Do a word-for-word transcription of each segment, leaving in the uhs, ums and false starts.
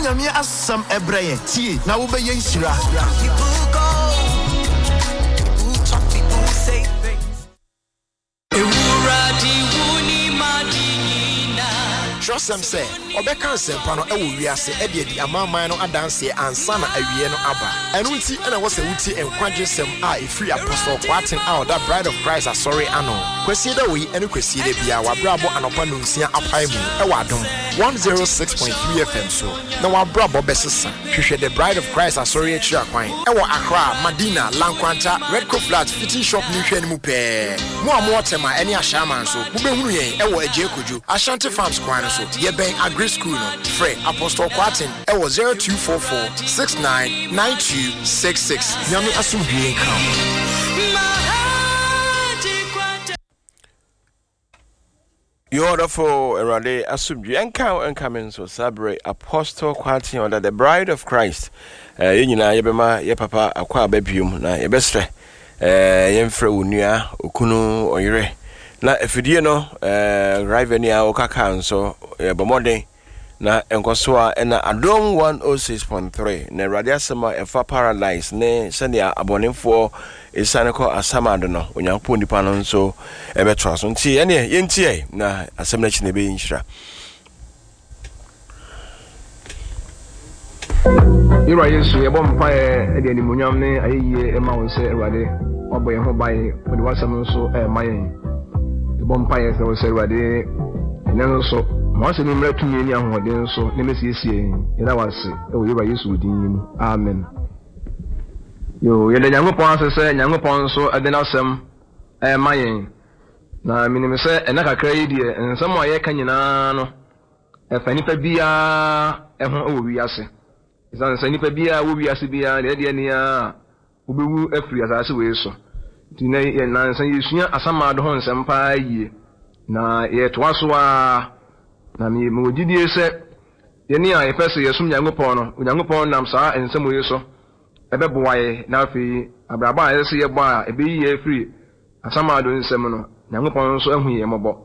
nyame asam ebreye tie na wo be yenhyira Trust them say, Obeka Sempano Ewu Riase, Eddie, Amamano, Adanse, and Sana Avieno Abba. And Uti and I was a Uti and Quadri Sem are a free apostle, quarting out that bride of Christ are sorry, Anno. Quesida we and Quesida Bia, Brabo and Opanuncia Apaimu, Ewadum, one oh six point three F M. So now our Brabo Bessasa, she the bride of Christ are sorry at Chiaquine, Ewa Accra, Madina, Lanquanta, Red Co Flat, Fitting Shop, Nutrien Mupe, More Mortema, any Ashaman, so Ubehuye, Ewa Ejekuju, Ashanti Farms Quine. Ye bang agri school no Frey Apostle Quartin e was zero two four four six nine nine two six six. Nyame asumdwe kan. You order for Erade asumdwe enkan enkamen so celebrate Apostle Quartin under the bride of Christ. Eh ye nyina ye bema ye papa akwa ababium na ye besre eh ye mfre onua okunu oyire. Na efidie no eh Rivenia okaka nso bomode na enkoso a na Adom one oh six point three na Radio Asema efa Paradise ne senia abonefo esaneko asamado no onyanko nipa no nso ebetwa so nti ene yentie na asem na chi na be nhira Ira Yesu yebo mpae e de animunyam ne ayeye e ma won se Erade oboye ho bae odi wasam nso e mayen Bompire so serwade neno so mo se ni mretu ni ahoden so ne mesiesie ira wase e wo yeba Yesu din amen yo yele Nyankopon asese Nyankopon so adenasem e mayen na minim se ena kakra yi die ensem aye ka nyina no e fa nipa bia e ho e wo wiase isan se nipa bia wo wiase bia de de nia wo bewu afiri asase we so Tina ye nansan yesua asamado ho nsempa yie na ye toaso a na me mogidie se ye ni a efese yesum Nyankopon no Nyankopon nam saa ensemo ye so ebeboaye na afi abraba a yese ye bo a ebe yie free asamado nsem no Nyankopon so ahu ye mobo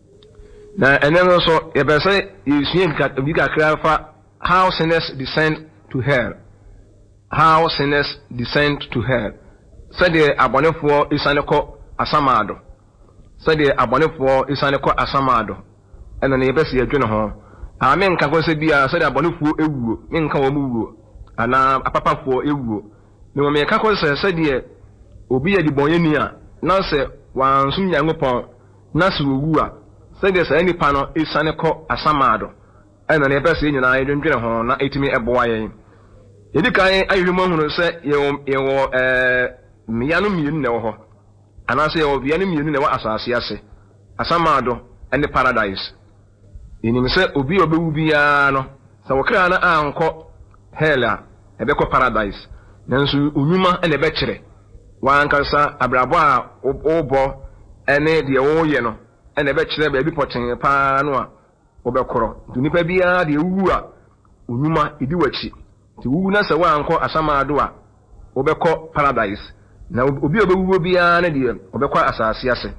na eneno so ye bese yesua ka bi kakra fa how sinners descend to hell how sinners descend to hell said the abonefo isaneko asamado said the abonefo isaneko asamado ena ne yebese yadwene ho amen ka ko se bia said the abonefo ewuo menka wo muwuo ana apapafo ewuo ne wo me ka ko se said the obi ya dibonye ni a na se wansum Nyankopon na se owu a said the say nipa no isaneko asamado ena ne yebese nyina yadwene ho na etimi eboa yen yedikan ayhwemo hunu se ye ye eh Mianu mienu ne wo ho anase o bianu mienu ne wa asase ase asamado ene paradise ini se obi obewu bia no sa wokra na anko hela ebeko paradise nanso onwuma ene be kire wankasa abrabo a obo ene de wo ye no ene be kire ba bi poten pa no a obekoro dunipa bia de wu a onwuma idi wachi ti wu na se wa anko asamado a obeko paradise na obi obewu bia na de obekwa asase ase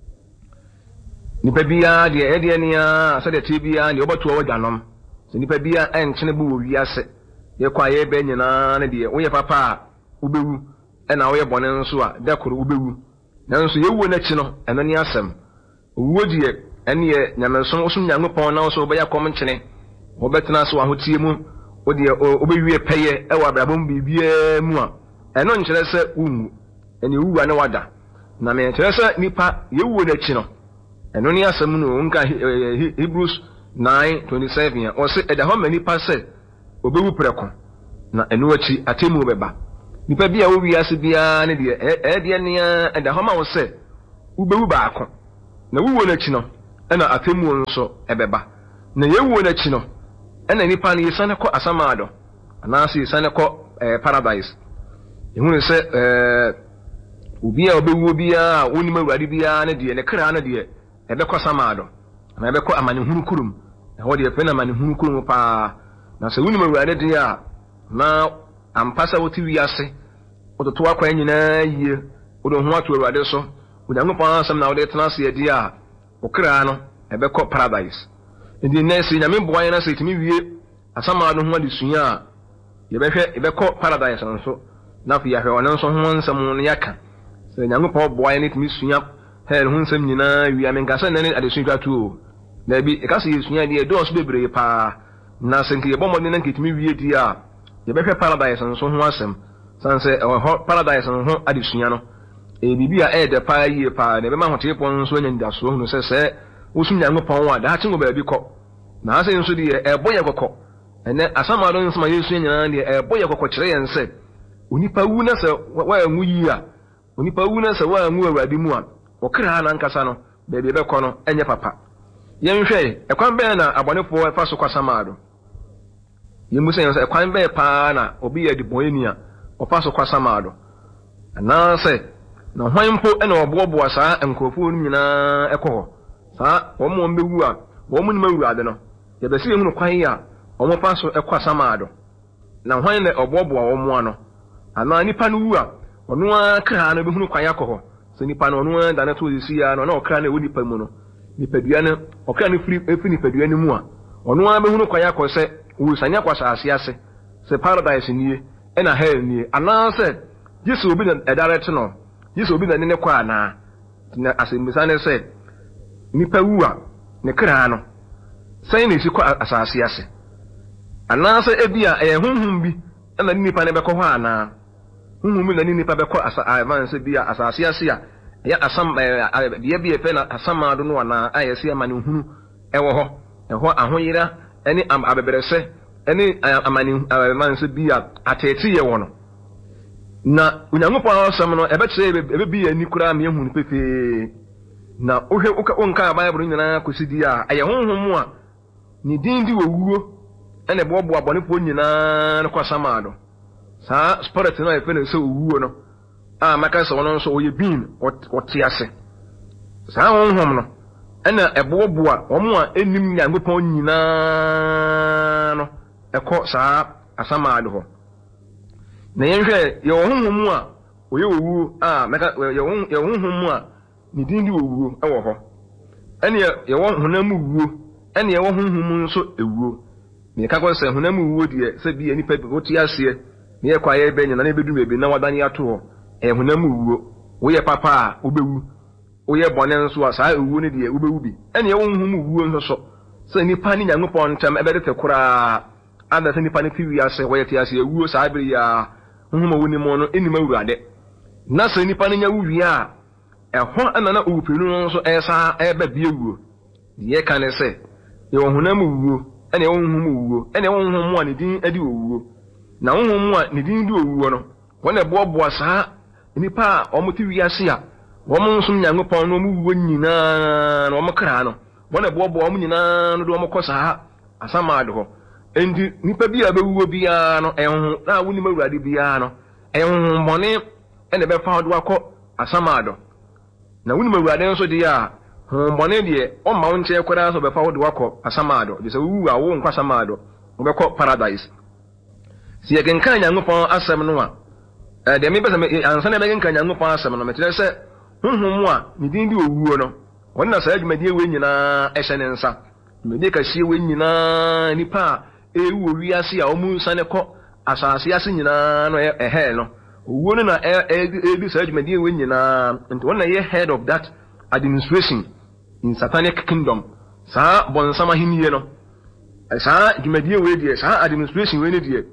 nipa bia de e de nia ase de ti bia de oboto wadwanom se nipa bia enchene bu wi ase ye kwa ye be nyina na de wo ye papa obewu e na wo ye bone nso a dekoro obewu nanso ye wuo na chi no eno ni asem owuo die ene ye nyameso osum Nyankopon na so obeya kom nchene obetena so ahotie mu o de obewie peye e wa abrabom bibia mu a eno nkyere se umu eni wuwa ne wada na me nkyere se nipa ye wuo na chi no eno ni asem no nka Hebrews nine twenty-seven o se eda ho mani pa se obewu preko na eno achi atemu beba nipa bia wo wiase bia ne de e de ne eda ho ma wo se ubewu baako na wuwo na chi no ena atemu nso ebeba na ye wuo na chi no ena nipa ne yesane ko asamado ana se yesane ko paradise ehunu se eh obi a obewu bia wonima awurade bia ne de ne kra ne de ebekọ samado na ebekọ amanehunu kurum na ho de pe na amanehunu kurum pa na se wonima awurade de a na ampasa woti wiase ototo akwa nyina yie odo ho ato awurade so Onyankopon asem na wode tena se de a okra no ebekọ paradise ndi nesi nyame boa na se timi wie asama no ho de sunya ye behwe ye bekọ paradise nso na fi yahwe ono nso ho nsam no yaka se nyankopon boa ne timi sunya he ho nsam nyina wi amenkasa na ne adesu twatu na bi e ka se sunya de do so bebre pa na se nke ye bomode na nketimi wie di a ye behwe paradise nso ho asem sanse ho paradise no ho adesunya no e bibia e de pa yie pa na be ma hotepon nso nya ndaso hu no se se wosum nyankopon wa da chengo ba bi kọ na ase nso de e boye kokọ ene asama do nso ma yesu nyina de e boye kokọ kire yen se onipa wu na se wa anwu yi a onipa wu na se wa anwu awurade mu a okra na nkasa no be be kọ no enye papa yen hwe e kwan be na abonefo e fa so kwasama do yemu se e kwan be pa na obi ye de boyeni a o fa so kwasama do na se na hwanpo ena oboboa saa enkrofo nyina ekọ sa wo mo mbewu a wo mo nima wurade no ye be se ehunu kwan ya wo mo fa so ekwasama ado na hwan na oboboa wo mo ano ana nipa no wu a ono akra na be hunu kwan yakọ ho so nipa no ono da na to isi ya no na okra na wo nipa mu no nipa dua no okra no firi efi nipa dua no mu a ono be hunu kwan yakọ se wo sanya kwasa ase ase se paradise nie ena hell nie ana se Yesu obi na direct no Yesu obi na ne kwa na na asembisa ne se nipa wu a ne kra no sai ne sikọ asase ase ana se ebia eh hunhum bi na nipa ne bekọ ho ana hunhum bi na nipa bekọ asa advance bia asase ase a ya asam bia bia fe na asama do no ana ayese amane hunu ewo ho eho ahoyira eni abeberese eni amane advance bia atete ye wo no na unyankopon asam no ebe kire ebe bia ni kura me hunu pepe na ohwe onka Bible nyina kosidi a aye honhom a ni dindi wowuo ene bobo abonefo nyina no kwasama do saa spirit na efe na so owuo no a maka so no so oye bin ote ase saa honhom no ene ebobo a omo a enim nyankopon nyina no ekọ saa asama do ho na yenhwe ye honhom a oye owuo a maka ye honhom a ni dindi wowuo ewo ho ene ye wo honam wuo ene ye wo honhom nso ewuo me ka ko se honam wuo de se bi anipa bi oti ase ne ye kwa ye be nyina na bedu mebi na wadani ato ho e honam wuo wo ye papa a obewu wo ye bone nso a saa ewuo ne de obewu bi ene ye wo honhom wuo nso so se nipa ni nyankopon ntam ebe de te kura ada se nipa ne fi wi ase wo ye te ase ewuo saa bere ya honhom wo ni mo no enima wurade na se nipa ne nya wuwi a ehon anana owupenu nso esa ebe bia wuo die kan se ye honam wuo ene wo honhom wuo ene wo honhom a ne din adi wuo na honhom a ne din di wuo no wona boaboa saa nipa omuti wiase a wo mo nso nyankopon no mu wuo nyina na wo mkra no wona boaboa mu nyina no do mo kosa asama ade ho endi nipa bia be wuo bia no ehon na woni mawurade bia no ehon bone ene be fa do akọ asama ado na woni mawurade nso de ya hombone de o ma wonche kwara so be fa wo de wakọ asamado de se wu a wo nkwa samado wo be kọ paradise si ye genkan nyankopon asem no a eh de me be se ansa na be genkan nyankopon asem no me tire se honhom a ni din di owuo no wonna sa adwumadi we nyina ehye ne nsa me de ka hie we nyina nipa ewu owi ase a o mu nsa ne kọ asase ase nyina no ehe no owuo no na e di sa adwumadi we nyina nti wonna ye head of that administration in satanic kingdom sa bon sama hiniye no sa adwumadi we die sa administration we ne die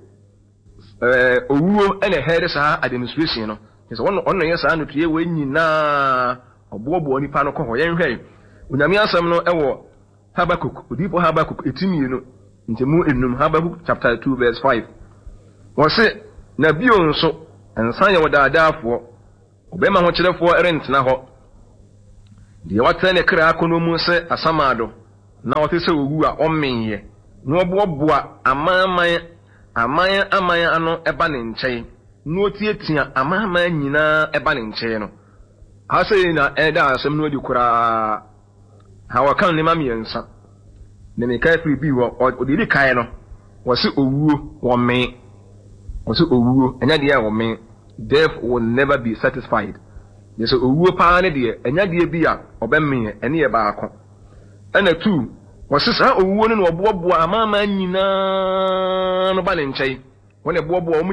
eh owuo ene head sa administration no so wonna wonna ye sa no tie we nyina obobo nipa no kọ ho ye nhwe unyame asem no ewo Habakuk odipo Habakuk etimie no ntemu enum Habakuk chapter two verse five wose na bio nso ensan ye wadaadaafo obema ho kyerefo erentena ho de watane kra akono mu se asamado na wote se owu a ommenye no oboboa amaman aman aman ano eba ne nkyɛn no otietia amaman nyina eba ne nkyɛn no ase na eda asem no di kura hawa kan ne mamiensa ne me kai free bi wo odidi kai no wo se owuo wo men wo se owuo enya de ya wo men death will never be satisfied ye se owuo pa ne de enya de bi a obemme ene ye baako ena two wasisa owuo no obobo amama nyina no ba ne nkyai wone bobo o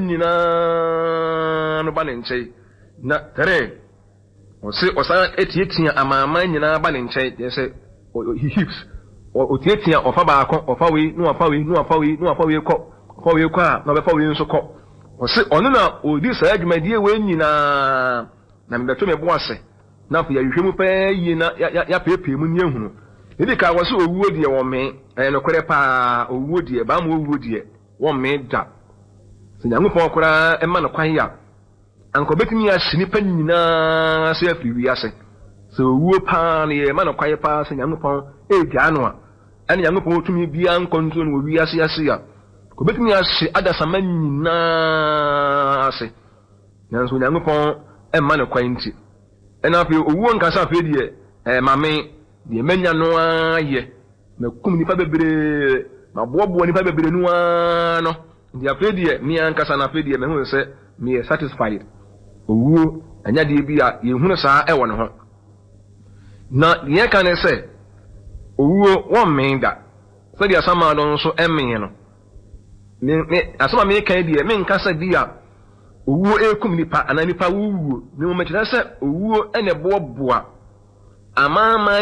nyina no ba ne nkyai na tere wose osan etietia amama nyina ba ne nkyai yese he hips o tietia ofa ba akọ ofa we no ofa we no ofa we no ofa we kọ ofa we kọ a no be fa we nso kọ wose ono na odi sa adwumadie we nyina na mbeto me bo ase na fa ya hwehwemu pa yi na ya pepe mu ne ehunu Idi ka wase owuo die wo me eh no kwere pa owuo die ba mo owuo die wo me da se nyangu pon kora e ma no kwan ya anko betimi ya hini pa nyina se afiri wi ase se owuo pa ne e ma no kwan pa se nyangu pon e gya no a ene nyangu pon otumi bia nkonto no wi ase ase ya ko betimi ya hye adasa ma nyina ase nanso nyangu pon e ma no kwan nti ena afi owuo nkasa afi die eh mame die menya no aye me kum nipa bebre ma bobo nipa bebre no ano ndi afedie mi ankasa na afedie me hu se me satisfied owuo anya de bi a ye hu saa e wo ne ho na ye kan se owuo won menda so dia sama don so emme no me asoma me kan die me nkasa bi a owuo e kum nipa ana nipa wuwo me mo mekira se owuo ene bobo a amama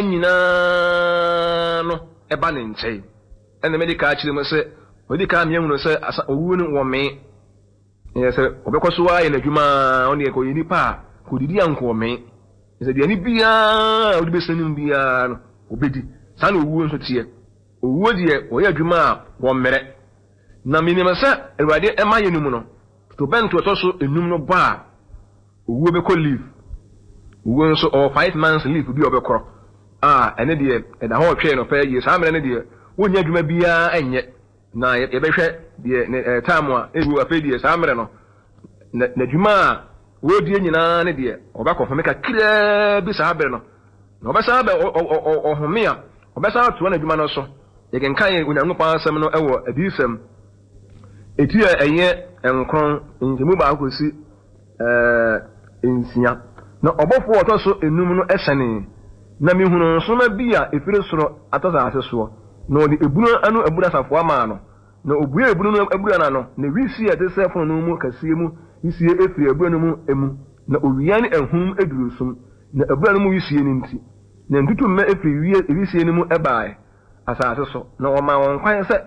nyina no eba ne nkyai ene medical achire mo se medical me hunu se owuo ni wo me ye se obekoso wa ye na dwuma oni ko yini pa ko didi anko me se de ani bia odi besanim bia no obedi sa na owuo nso tie owuo die o ye dwuma wo mere na minima se ewade e ma yenum no to bento to so enum no ba owuo be ko live owuo nso o five months leave bi obekoro ah ene de e da ho twe no fa yi sa mere ne de wonya dwuma bia enye na ye behwe de time a ewu afa de sa mere no na dwuma wo die nyina ne de obekofo meka kire bi sa bere no na obesa be ohome a obesa to na dwuma no so ye genkan ye onyango pa asem no ewo adisem etia enye enkron ntimu ba akosi eh ensia na obofo oto so enum no esane na mihunu so ma bia efire soro atoza aseso na odi ebunu anu ebura safo ama no na obuye ebunu no ebura na no na wisi ate sefo no mu kasie mu wisie efire ebura no mu emu na owiya ne ehum edurusum na ebura no mu wisie ni nti na ntutu me efire wiye wisie ni mu ebae asase so na o ma won kwan se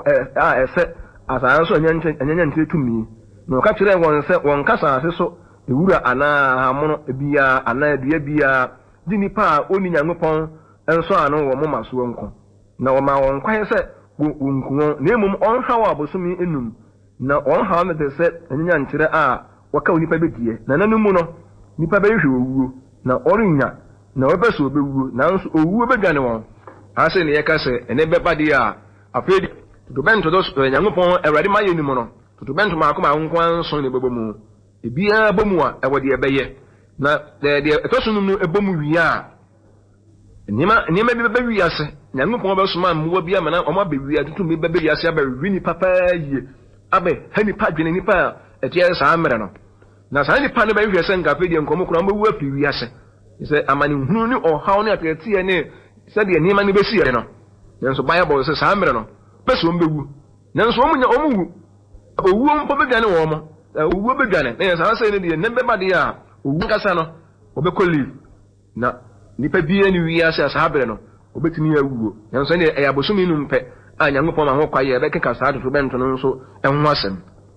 a ese asase so nyanche anyanya nte tumi na ka kire won se won kasa ase so ewura ana amono bia ana dua bia dini pa oni nyangopon enso ano wo moma so nko na wo ma won kwan se wonkuo na emum on hawa abosumi enum na on hawa me de se anyanya nkyere a waka onipa bedie na nanumu no nipa be hwe owuo na orinya na obeso obewuo na nso owuo bedwane won ase ne yeka se ene bebade a afedi to bento dos nyangopon ewrade ma yenum no to bento ma akoma nkwan so ne bebomu ebia bomu a ewode ebeye na de de etosunum no ebomu wiya nima nima bi be wiya se nyangopon be soma mwo bia mana omo be wiya tutu me be wiya se aba wini papa yi abe hani pa dwene nipa etia sa amere no na sa nipa no be wiya se nka fedi enkomo kura mbo wu afi wiya se se amani hunu ni ohaw ne atetie ne se de nima ne be si no nanso bible se sa amere no peso mbewu nanso omunya omuwu owu mpo be dwane wo mo owu be dwane na sa se ne de ne be bade a owu kasa no obekọ live na nipa bia ni wi ase asabre no obetimi awuo nanso ne e abosumi nu mpe anyangopon ma ho kwaye e bekeka saa to bento no nso enho asem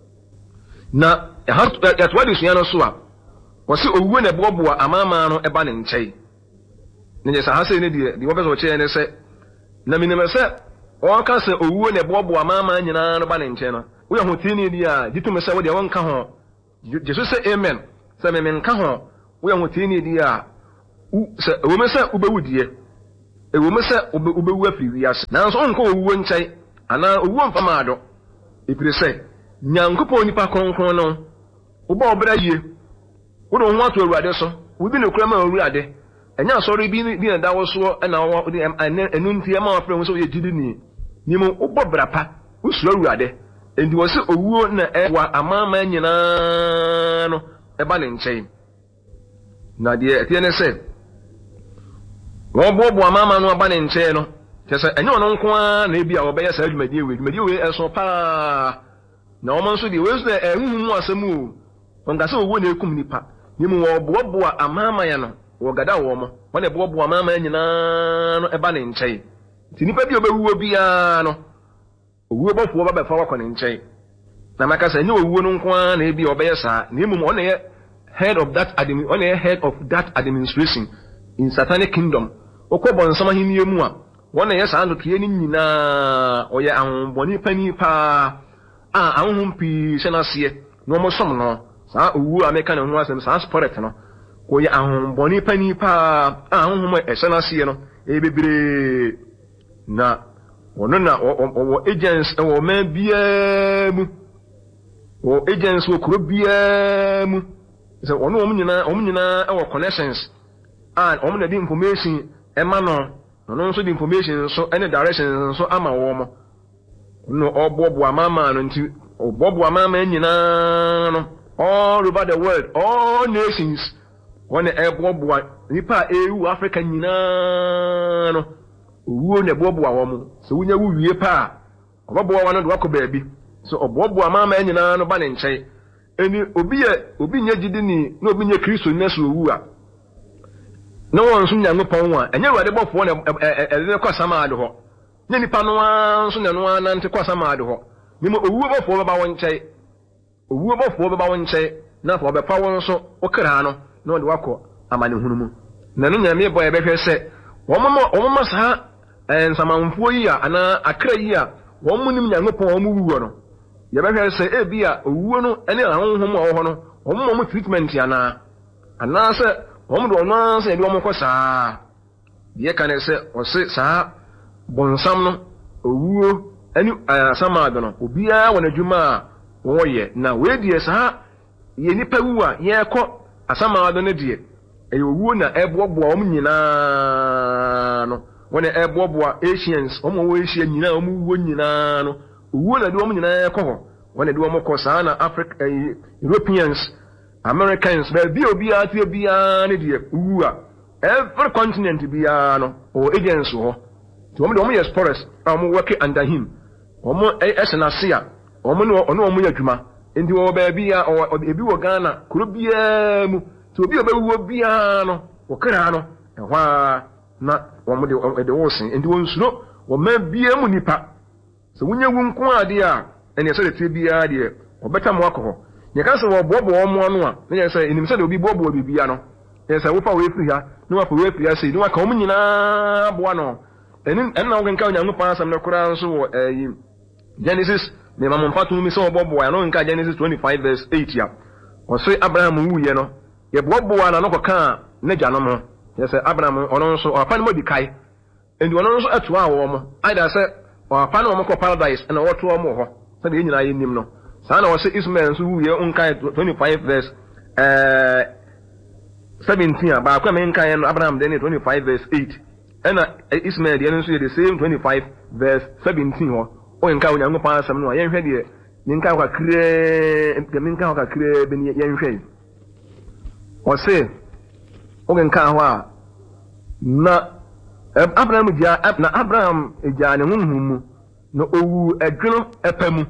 na e ha ya to ade suya no so a wose owuo na boboa amama no eba ne nkyai ne sa ha se ne de de wo beso che ne se na minime se o ka se owuo na boboa amama nyina no ba ne nkyai no wo ya ho tini di a ditu me se wo de won ka ho Jesus say amen se me men ka ho wo ya ho tini di a se wo me se ubewudie e wo me se ubewu afi wiase nanso onko owuo nkyai ana owuo mfama ado epire se nyankopon nipa kronkron no wo ba obra yie wo do ho ato awurade so wo bi ne kura ma awurade enya asori bi bi na dawo so na wo enu ntie ma afre wo so ye didi ni ni mo wo bo brapa wo suro awurade endi wo se owuo na ewa amama nyina no e ba ne nkyai na de tie ne se wo bo bo amama no aba ne nkyai no Kesa enyo no nko a na ebi a obeye sa adwumadi we adwumadi we eso pa na omo nso de we so ehunhu asemu o ngase owo na ekum nipa ni mu oboboa amama ya no wo gada wo mo wona boboa amama nyina no eba ne nkyai ti nipa bi obewuo bia no owuo bofuo ba befa wakọ ne nkyai na maka sa enyo owuo no nko a na ebi obeye sa na emu o na ye head of that admin on the head of that administration in Satanic Kingdom okobo nsama hini mu a wona yes ando tuye ni nyina oye ahonboni pani pa ah ahonhom pi senase no mo som no sa owu ameka na ho asem sa spirit no oye ahonboni pani pa ah ahonhom e senase no e bebre na wono na o agents e wo man bia mu o agents wo kuro bia mu so ono om nyina om nyina e wo connections and om na di information e ma no no nso di information so any direction so ama wo mo no obobo amama no nti obobo amama nyina no all over the world all nations when e bobo nipa EU Africa nyina no owo ne bobo awo mo so wunya wu wie pa obobo wa no do akọ baabi so obobo amama nyina no ba ne nkyai eni obi ye obi nya gidi ni na obi nya Kristo neso owu a no one so nyango pon wa enye wade bofo na e kwa sama ade ho nya nipa no an so na no an nte kwa sama ade ho nimo owu bofo ba won kyai owu bofo ba won kyai na fo be pa won so okra no na de wakọ amane hunu mu na no nyame boy be hwe se won mo won mo sa ensamanfo yi a ana akra yi a won mu nim nyango pon won mu wuwo no ye be hwe se e bi a owuo no ene ahonhom a wo ho no won mo mo treatment ya na ana se won do no se de won ko saa ye kan se o se saa bonsam no owuo ani asama ado no obia wona dwuma wo ye na we die saa ye nipa wu a ye ko asama ado ne die e owuo na eboboa om nyina no wona eboboa Asians om wo Asia nyina om wuo nyina no owuo na de om nyina ko ho wona de om ko saa na Africa Europeans Americans be bi obi atu obi a ne die uwa every continent bi a no o agents ho to mo de mo yes forest am work under him omo esena sia omo no ono omo yadwuma ndi wo ba bi a ebi wo Ghana kuro bia mu to obi obewu obi a no wo kra no ehwa na wo mo de de wo sin ndi wo nsuro wo ma bia mu nipa so wunye wu nko ade a ene so de tie bia de obeta mo akọ ye kan se wo bobo wo mo no a ye se enim se de obi bobo bibia no ye se wo fa we firi ha no wa fa we firi ha se no wa ka wo nyina boa no enin en na wo kan nyangu pa asam na kura so wo eh Genesis me mamon fatu mi so bobo ya no nka Genesis twenty-five verse eight ya o se Abraham wu ye no ye bobo na no ka na gya no mo ye se Abraham ono so o pa no di kai endi ono so atu a wo mo aida se o pa no mo ko paradise na wo to mo ho se de nyina ye nim no sana wose Ismael nso wuye unkai twenty-five verse eh seventeen ba kwa men kan no Abraham de twenty-five verse eight ena Ismael de nso the same twenty-five verse seventeen ho o nka onyango pa asam no ye hwe de ni nka kwa kire de nka kwa kire be ni ye hwe wose o nka ho a na Abraham dia na Abraham dia ne hunhum no owu adweno epamu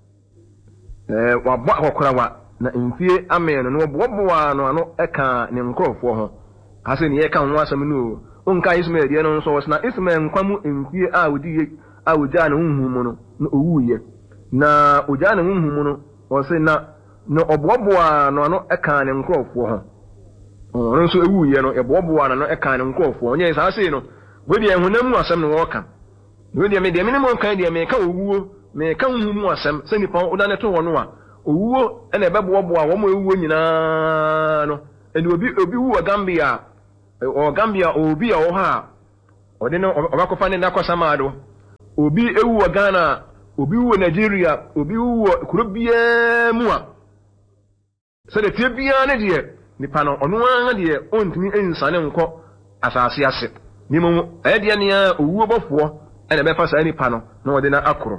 eh wa bwa kokora wa na mfie amen no boboa no ano eka ne nkrofo ho ase ne ye ka ho asam no onka Ismael de no so na Ismael nkwamu mfie a wodi a woja ne hunhum no no owuye na oja ne hunhum no o se na no oboboa no ano eka ne nkrofo ho ono so ewuye no eboboa no eka ne nkrofo onye sa ase no wedi ehunam asam no woka wedi me de me ne mo kan de me ka owuo me ka hunhum asam se nipa oda ne to wono a owuo ene beboboa wo mo ewuo nyina no eni obi obi wu Gambia o Gambia obi a wo ha ode no obakofa ne nakwasa maado obi ewu Ghana obi wu Nigeria obi wu kuro bia mu a se de tie bia ne de nipa no ono an de ontimi ensane nko asase ase nimo e de ne a owuo bofo ene be fa sa nipa no na ode na akoro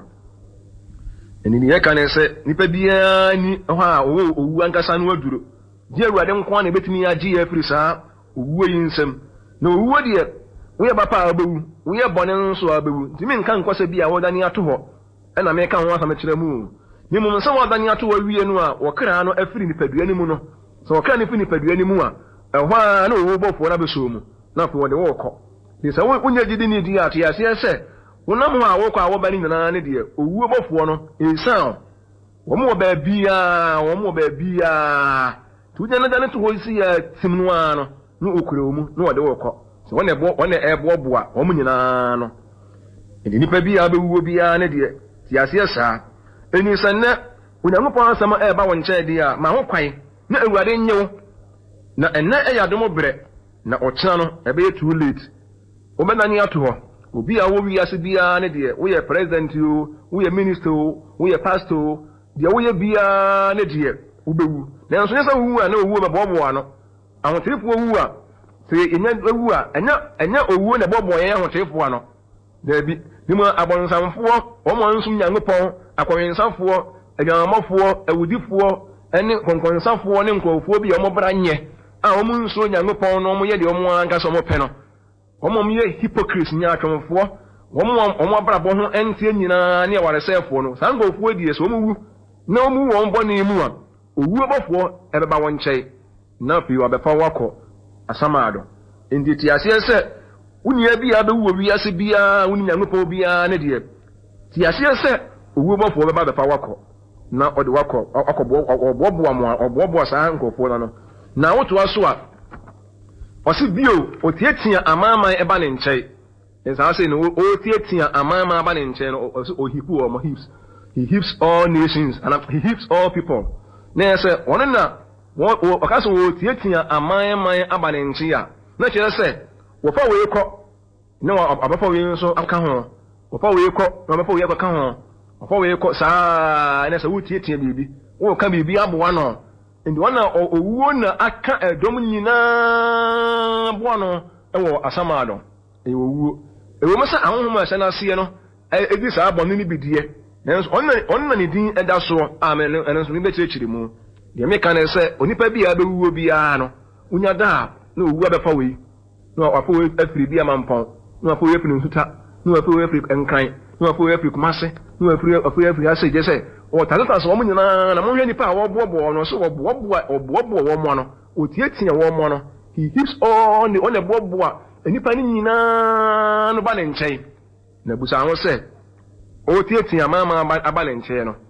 eni ni ye kan se nipa bia ni ho a owu ankasa no aduro die ruade nko na betimi agi ya firi saa owuo yi nsem na owuo de we bapa abewu we bone nso abewu ntimi nka nkwose bia wodani ato ho na me ka ho asam kire mu ni mu nso wodani ato wa wie no a wokra no afiri nipadua ni mu no so wokra ni firi nipadua ni mu a ehwa na owo bofo na beso mu na ko wode wokọ ni se wonye gidi ni di ate ase ese wonam ho a wokọ a wobani nyina ne de owo bofo no ensan wo mo ba bia wo mo ba bia tuja na dane to ho si ya timnu ano no okure mu no wode wokọ so wona ebo wona ebo boa wo mo nyina no edi nipa bia bewuo bia ne de ti ase esa eni sanne onyankopɔn asɛm a ɛba wɔn nkyɛn de a ma ho kwan na awurade nyew na ɛnna ɛyɛ adom brɛ na ɔkyena no ɛbɛyɛ too late wobɛnani ato hɔ obi a wo wiase bia ne de wo yɛ president o wo yɛ minister o wo yɛ pastor o de wo yɛ bia ne de wo bewu na nso nyɛ sɛ wo a na owu bɛbɔbɔ ano ahotrefo owu a sɛ enya owu a enya enya owu na bɔbɔ yɛn ahotrefo ano dabi nimu abonsamfoɔ wɔn nso nyankopɔn akɔwensafoɔ adwamafoɔ awudifoɔ ɛne konkonsafoɔ ne nkrɔfoɔ bi a wɔn bra nyɛ a wɔn nso nyankopɔn no wɔn yɛ de wɔn ankasa wɔn pɛ no wɔn yɛ hypocrites nyaatwomfoɔ wɔn wɔn abrabɔ ho ɛntie nyinaa ne awaresɛfoɔ no saa nkrɔfoɔ die so wɔn wu na wɔn wɔn bɔ ne mu a owu abɔfoɔ ɛbɛba wɔn nkyɛn na pii wɔbɛfa wakɔ asamaado ndi ti aseɛ sɛ unia bia be wo wiase bia woni nyankopɔn bia ne de ti aseɛ sɛ owu bɔfo bɛba bɛfa wakɔ na ɔde wakɔ akɔbɔ ɔbɔbɔ amu ɔbɔbɔ saa nkɔfo no na woto aso a ɔse bio otietia amaman ɛba ne nkyɛn ɛsa sɛ no otietia amaman aba ne nkyɛn no ɔse ohipu ɔmo hips he hips all nations and he hips all people na sɛ ɔno na ɔka sɛ otietia amaman aba ne nkyɛn a na kyerɛ sɛ wofa we kɔ na abafa we nso aka ho wofa we kɔ na abafa we aka ho wofa we kɔ saa na sɛ wotietia bibi wo ka bibi aboa no ndi wana owuo na aka edom nyinaa aboa no ɛwɔ asamaado ɛwɔ owuo ɛwɔ masa ahonhom a sana se no edi saa bɔne ni bidie nanso ɔnna ɔnna ne din ɛda so amen ɛno nso bi kyerɛkyerɛ mu deɛ meka ne sɛ onipa bi a bɛwuo biara no unya da na owuo abɛfa we no afọ afiri bia mampon no afọ afiri nsuta no afọ afiri enkan no afọ afiri kumase no afiri afọ afiri ase je se o talenta so mo nyina na mo hwe nipa wo bobo no so wo bobo obobo wo mo no o tietia wo mo no he hips on the on the bobo nipa ni nyina no ba ne nkyɛn na busa ho se o tietia mama aba ne nkyɛn no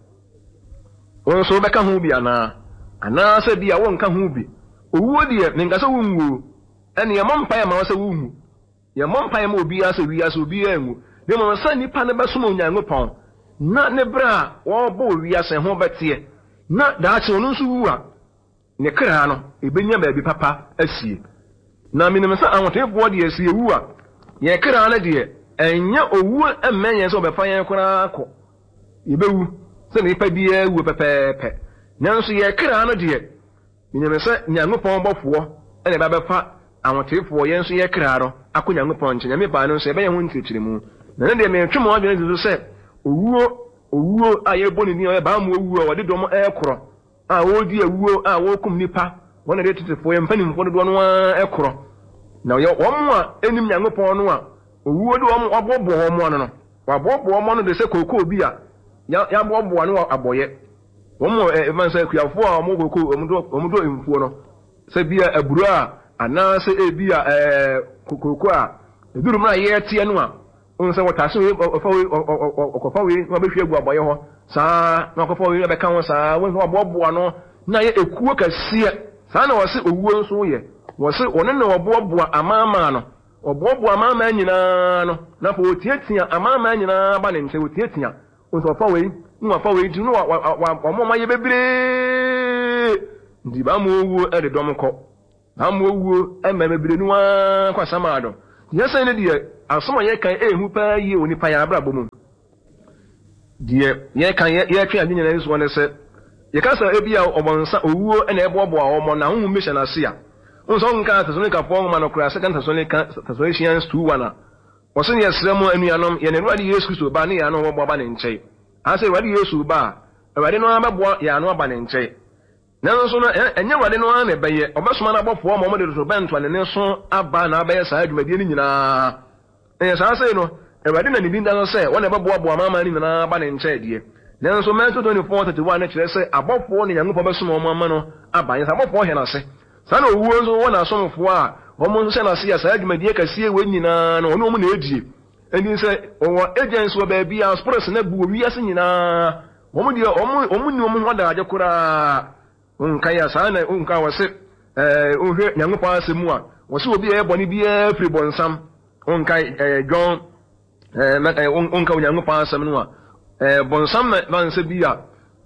o so bɛka ho bi ana ana se bia wo nka ho bi owuo de ne nkasa wo nwuo ɛne yɛmɔ mpaeɛ ma wɔ sɛ wohu yɛmɔ mpaeɛ ma obi asɛ wi asɛ obi angu ne mo sɛ nipa ne bɛsom onyankopɔn na ne bere a wɔbɔ wi asɛ ho bɛteɛ na daakye ɔno nso wu a ne kra no ebenya baabi papa asie na menim sɛ ahotefoɔ de asie wu a yɛ kra no deɛ ɛnyɛ owu ɛmmɛ yɛn sɛ ɔbɛfa yɛn koraa kɔ yɛbɛwu sɛ nipa biara wu pɛpɛɛpɛ nanso yɛ kra no deɛ menim sɛ nyankopɔn bɔfoɔ ɛna ɛbɛbɛfa ahotefoɔ yɛn nso yɛ kraro akonya ngopɔn nkyɛn nyame baa no nso ɛbɛyɛ ho ntirikiri mu na ne deɛ metwe mo adwene nso sɛ owuo owuo a yɛbɔ ne din ɔyɛ baa mu owuo a wɔde dɔm ɛkorɔ a wɔdi awuo a wɔkum nipa wɔn de tetefoɔ yɛ mpanimfoɔ dodoɔ no a ɛkorɔ na yɛ wɔn a enim nyangopɔn no a owuo de wɔn ɔbɔbɔ wɔn ano no wabɔbɔ wɔn no de sɛ kokoo bi a yɛabɔbɔ no abɔyɛ wɔn ɛman sɛ kuafoɔ a wɔn kokoo wɔn do wɔn do mfuo no sɛ bia aburo a ana se ebi a eh kokoko a eduru mra ye tie no a onse wotase we ofa we okofa we no be hwe egu aboye ho saa na okofa we be ka ho saa we no boboa no na ye ekuo kasie saa na wose owuo nso ye wose one na oboboa amama no oboboa amama nyina no na fo otietia amama nyina ba ne nse otietia onse ofa we no ofa we di no wa mama ye bebre ndi ba mo owu e de dom ko amowuo ememebire nuwa kwa samado yesa ne de asoma ye kan ehu pa yi oni pa ya abrabo mu de ye kan ye ye twa nyina nso wona se ye ka sa ebia obonsa owuo na ebobo a omo na hu mission ase a nso nka Thessalonica fo ma no kura second Thessalonica Thessalonians two one a wosen ye sremo anuanom ye ne ruade Yesu Kristo ba ne ya no wo ba ne nkyɛe ase ruade Yesu ba ruade no ababo ya no aba ne nkyɛe Now, so and you're running on it by a Obasman above four moments to bend to an innocent Abana by a side with the As I say, no, and I didn't even say, whenever Bob Mamma in an Aban said, dear. Now, so man to twenty-four to one, actually say, above four in a group of small mamma, Abba is above four, and I say, Son of Wars or one or some of war, almost send us see as I my dear can see when you know, no one age. And he said, oh, agents will be as person that we are singing a woman, your own woman, what I could unkaya sana unka wase eh unhwe nyankopon asemu a wose obi e boni bia free bonsam unka eh John eh unka nyankopon asem no a eh bonsam na banse bia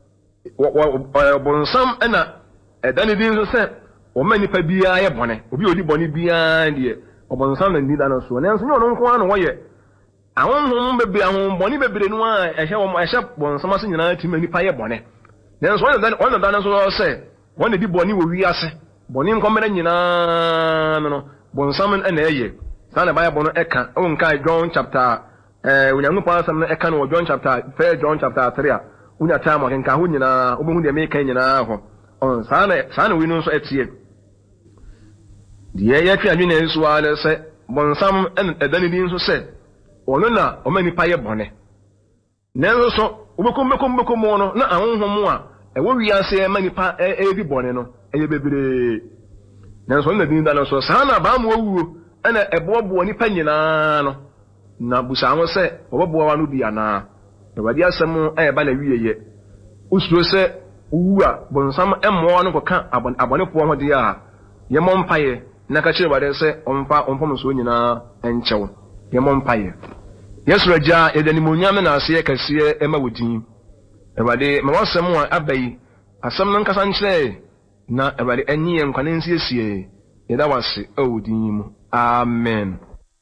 bonsam na edani din so se o mani pa bia ye bone obi odi boni bia de bonsam na ndida no so nenso nyo no nko ano wo ye ahonhom bebe ahon boni bebere no a ehye wo ehye bonsam aso nyina timani pa ye bone. Then one of one of them also say, one of the bonny will be as Bonim coming in no Bonsaman and Aye. Son of Bible Eka, own Kai John chapter, uh, when you pass some Ekan or John chapter, fair John chapter three. Una time I can Kahuna, Ubu de Make in on Sana, Sana we know so at here. The Ayaki Amines while say, Bonsam and Adanidin so said, Onuna, or many pie bonnet. Never so. Ubekum bekum bekum mono na ahonhom a ewo wiase manipa e bi bone no e bebre na so na din da no so sana ba mo wuo na ebobo nipa nyina no na busa ho se obobo wa no bia na e wadi asem e ba na wieye usuro se uwu a bonsam emmo no koka abonefo ho de a ye mo mpaye na ka kire wade se ompa ompom so nyina enchew ye mo mpaye Yesu raja edani munyame na ase kase ema wodin Ewade ma wasem a abai asem nan kasa nkyere na ewade anyi enkwane nsiesie yeda wase awodin mu amen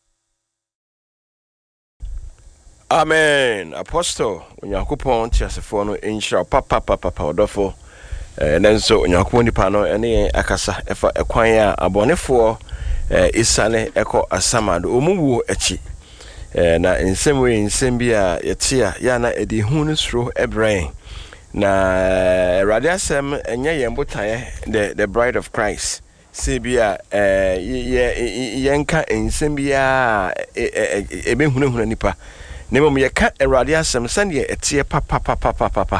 Amen Apostle Onyankopon tiasefo no enhyira papa papa papa odofo eh nanso Onyankopon nipa no ene akasa efa ekwan a abonefo eh isane eko asamado omuwu echi Eh, na nsem we nsem bia yetia ya na edi hunu sro ebrain na Awurade asem enye yembotae the the bride of Christ se bia eh ye yenka nsem bia ebe hunu hunu nipa ne mom yeka Awurade asem sane etie papa papa papa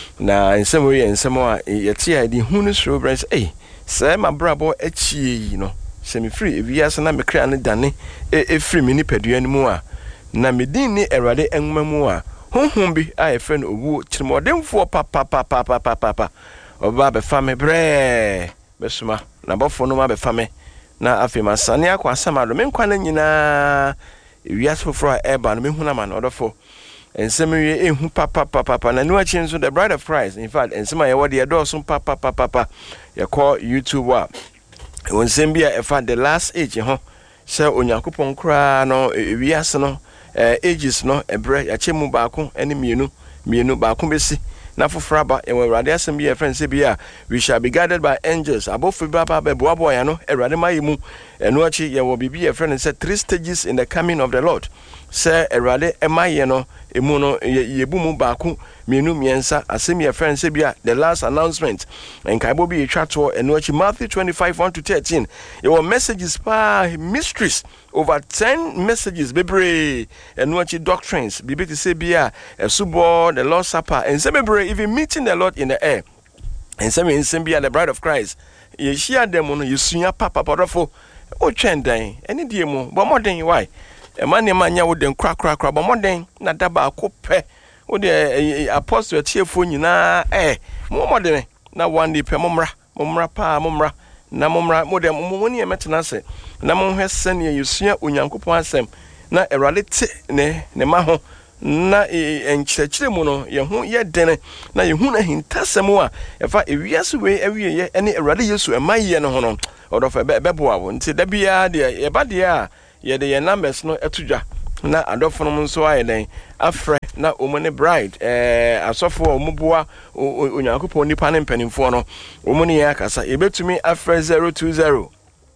na nsem we nsem a yetia edi hunu sro ebrain eh se mabrabo achie yi no se me free ewiase na me kra ne dane e free me nipadua ni mu a na medin ni Awurade enmamu a honhom bi a efe no owu kiremodemfo papa papa papa papa oba be fame bre besuma na bofo no ma be fame na afema sane akwa asama do menkwa na nyina ewiase foforo a eba no mehuna ma no odofo ensem wie ehu papa papa papa na nu achi nso the bride of Christ in fact ensem a ye wode ye do so papa papa papa ye call YouTube a wonsem bia efa the last age ho se Onyankopon kra no ewiase no Uh, ages no ebre ya chemu baako ene mienu mienu baako besi na fofraba e Awurade asem bi e friend se bia we shall be guided by angels above baba be boabo ya no Awurade mayimu eno achi ye wo bibi e friend say three stages in the coming of the Lord say Awurade emaye no emu no yebu mu baako mienu miensa asem ye friend se bia the last announcement en kaibo bi etwa to eno achi Matthew twenty-five one to thirteen your messages pa mysteries over ten messages bebre eno achi doctrines bibi to say bia esubo the Lord's Supper and some bebre even meeting the Lord in the air and some in bia the bride of Christ ye share them no yesua papa podofo o twendan ene die mu bo modern why e man ma nya wo den kra kra kra bo modern na daba akopɛ wo de apostle tiefo nyina eh mo modern na one day pe momra momra pa momra na momra mo de mo ni emetena se na mo hwese ne yesua Onyankopon asem na Awurade te ne ne ma ho na enkyerɛkyerɛ mu no ye ho ye dene na ye hu na hintasem a efa ewiase we awie ye ene Awurade Yesu emaye no ho no odofa beboa wo nti da bia de ye ba de a ye de ye numbers no etudwa na adofo no nso aye den afre na omone bride eh asofo omuboa Onyankopon nipa ne mpanimfo no omone ya akasa ebetumi afre zero two zero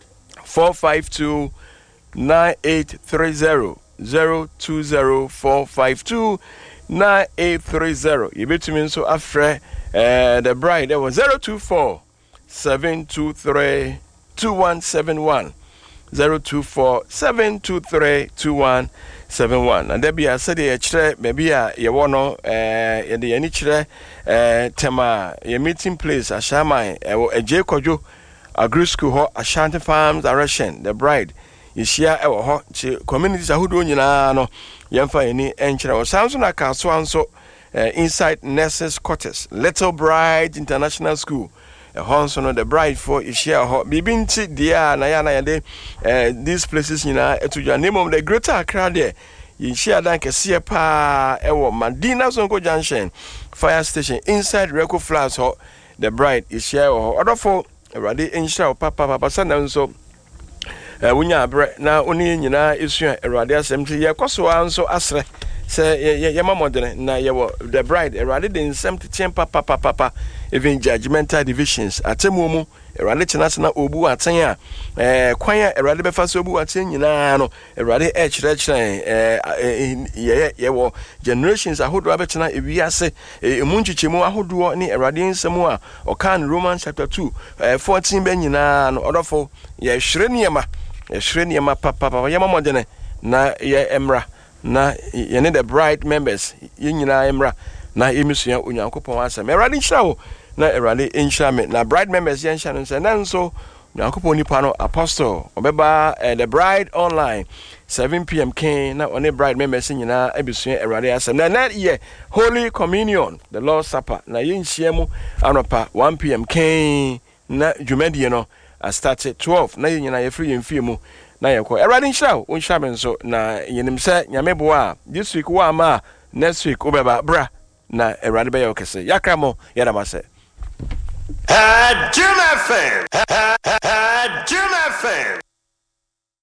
four five two nine eight three zero zero two zero four five two nine eight three zero. You bet me so afre uh, the bride there was zero two four seven two three two one seven one. zero two four seven two three two one seven one. And there be a city a chre, maybe a yawono, eh, the any chre, eh, tema, a meeting place, a shamai, a J Kojo, a grade school, ho, a Shanty Farms, a Russian, the bride. Is here our hot communities who do you know, Yamfa any enchra or Samson a castle so inside nurses quarters, Little Bride International School. A Honson of the bride for is share hot bibinti dear Nayana yade uh these places you know to your name of the greater crowd there. You share like a sea pa ewo Madina Sonko Junction fire station inside Reco Flats hot the bride is share or other for already in share papa papa son so uh wunya bre na oni nyina isu erade asem ye kwaso anso asre say ye mamodene na ye the bride erade den sem ten papa papa papa even judgmental divisions atemu mu erade chenasena obu aten a eh kwan a erade befa so obu aten nyina no erade e kire kire eh ye ye wo generations ahodo abechena ewiase emunchichemu ahodo ni erade nsemu a okan Romans chapter two fourteen be nyina no odofo ye hwere niema ye hwere niema papa papa ye mamodene na ye emra na ye ne the bride members ye nyina emra na emisua onyankopon asem erade nhyira wo na erade nhyira me na bride members ye nhyira no se na nso onyankopon nipa no apostle obeba uh, the bride online seven p m ken na one bride members nyina ebisua erade asem na na ye holy communion the Lord's Supper na ye nhyia mu anopa one p m ken na dwumadie no I started twelve na ye nyina ye free mfie mu na ye ko erade nhyira wo nhyira me nso na yenim se nyamebo a this week wa ma next week obeba bra na erade be yokese yakramo yadamase Jim F M Jim F M